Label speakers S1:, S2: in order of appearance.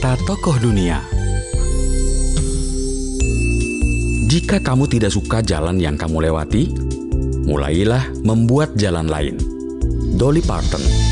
S1: kata tokoh dunia. Jika kamu tidak suka jalan yang kamu lewati, mulailah membuat jalan lain. Dolly Parton.